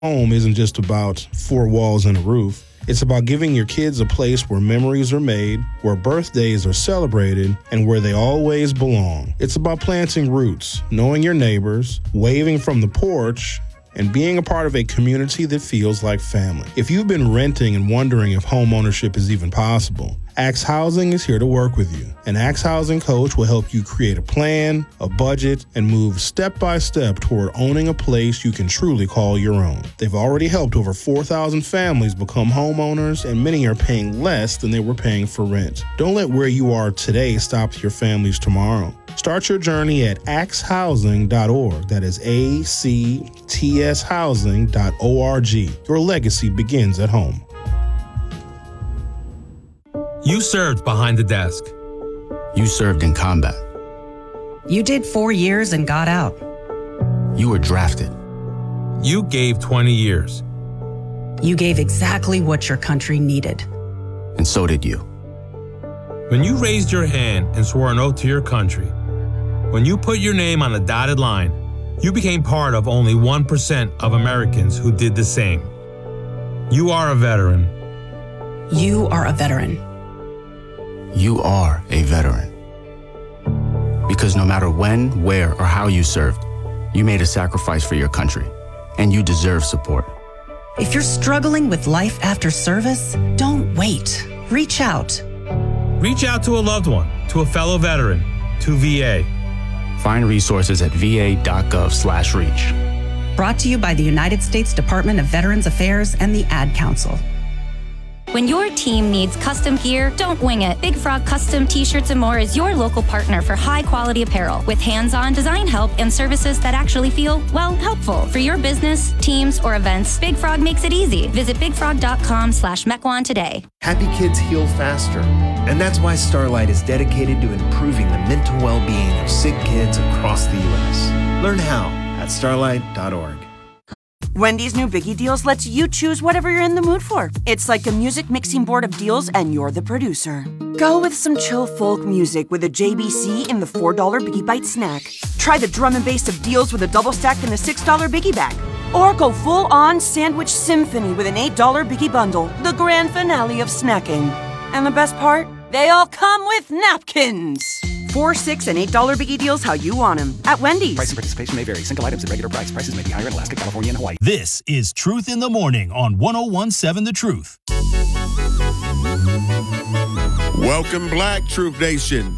Home isn't just about four walls and a roof. It's about giving your kids a place where memories are made, where birthdays are celebrated, and where they always belong. It's about planting roots, knowing your neighbors, waving from the porch, and being a part of a community that feels like family. If you've been renting and wondering if home ownership is even possible, Axe Housing is here to work with you. An Axe Housing coach will help you create a plan, a budget, and move step by step toward owning a place you can truly call your own. They've already helped over 4,000 families become homeowners, and many are paying less than they were paying for rent. Don't let where you are today stop your family's tomorrow. Start your journey at axehousing.org. That is ACTS housing.org. Your legacy begins at home. You served behind the desk. You served in combat. You did 4 years and got out. You were drafted. You gave 20 years. You gave exactly what your country needed. And so did you. When you raised your hand and swore an oath to your country, when you put your name on a dotted line, you became part of only 1% of Americans who did the same. You are a veteran. You are a veteran. You are a veteran. Because no matter when, where, or how you served, you made a sacrifice for your country, and you deserve support. If you're struggling with life after service, don't wait. Reach out. Reach out to a loved one, to a fellow veteran, to VA. Find resources at va.gov/reach. Brought to you by the United States Department of Veterans Affairs and the Ad Council. When your team needs custom gear, don't wing it. Big Frog Custom T-Shirts and More is your local partner for high-quality apparel with hands-on design help and services that actually feel, well, helpful. For your business, teams, or events, Big Frog makes it easy. Visit bigfrog.com/Mequon today. Happy kids heal faster, and that's why Starlight is dedicated to improving the mental well-being of sick kids across the U.S. Learn how at starlight.org. Wendy's new Biggie Deals lets you choose whatever you're in the mood for. It's like a music mixing board of deals, and you're the producer. Go with some chill folk music with a JBC in the $4 Biggie Bite snack. Try the drum and bass of deals with a double stack in the $6 Biggie Bag. Or go full-on sandwich symphony with an $8 Biggie Bundle, the grand finale of snacking. And the best part? They all come with napkins. $4, $6, and $8 Biggie Deals how you want them at Wendy's. Price and participation may vary. Single items at regular price. Prices may be higher in Alaska, California, and Hawaii. This is Truth in the Morning on 101.7 The Truth. Welcome, Black Truth Nation.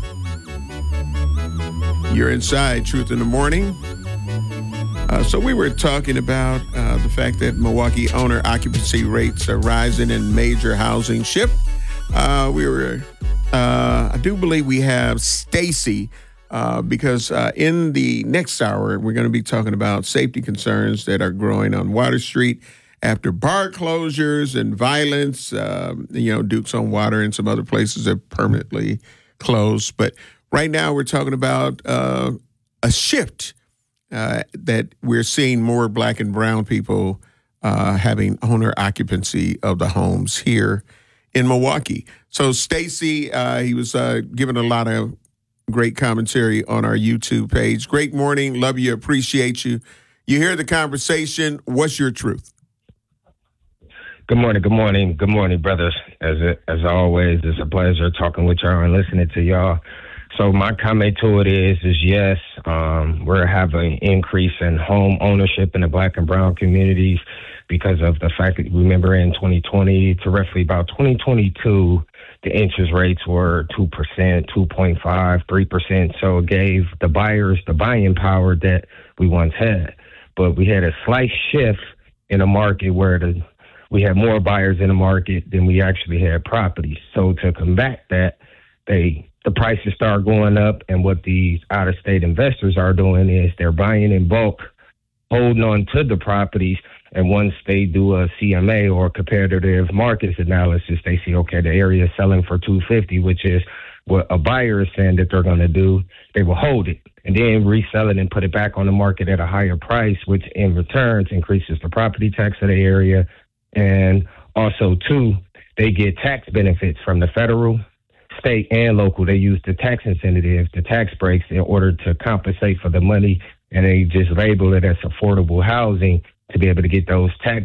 You're inside Truth in the Morning. So we were talking about the fact that Milwaukee owner occupancy rates are rising in major housing shift. I do believe we have Stacy because in the next hour, we're going to be talking about safety concerns that are growing on Water Street after bar closures and violence. Dukes on Water and some other places have permanently closed. But right now we're talking about a shift that we're seeing more Black and brown people having owner occupancy of the homes here in Milwaukee. So Stacy, he was giving a lot of great commentary on our YouTube page. Great morning. Love you. Appreciate you. You hear the conversation. What's your truth? Good morning. Good morning. Good morning, brothers. As always, it's a pleasure talking with y'all and listening to y'all. So my comment to it is yes, we're having an increase in home ownership in the Black and brown communities because of the fact that, remember, in 2020 to roughly about 2022, the interest rates were 2%, 2.5, 3%. So it gave the buyers the buying power that we once had. But we had a slight shift in the market where we had more buyers in the market than we actually had properties. So to combat that, the prices start going up, and what these out-of-state investors are doing is they're buying in bulk, holding on to the properties, and once they do a CMA or comparative markets analysis, they see, okay, the area is selling for $250, which is what a buyer is saying that they're going to do. They will hold it and then resell it and put it back on the market at a higher price, which in return increases the property tax of the area. And also, too, they get tax benefits from the federal, state, and local. They use the tax incentives, the tax breaks, in order to compensate for the money, and they just label it as affordable housing to be able to get those tax